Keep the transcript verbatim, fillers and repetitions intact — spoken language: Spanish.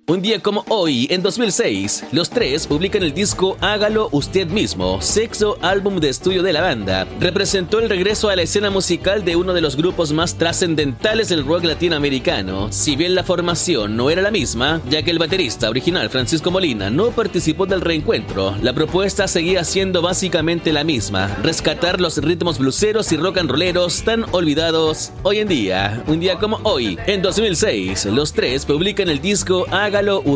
Un día como hoy, en dos mil seis, los tres publican el disco Hágalo Usted Mismo, sexto álbum de estudio de la banda. Representó el regreso a la escena musical de uno de los grupos más trascendentales del rock latinoamericano. Si bien la formación no era la misma, ya que el baterista original Francisco Molina no participó del reencuentro, la propuesta seguía siendo básicamente la misma: rescatar los ritmos bluseros y rock and rolleros tan olvidados hoy en día. Un día como hoy, en dos mil seis, los tres publican el disco Hágalo Usted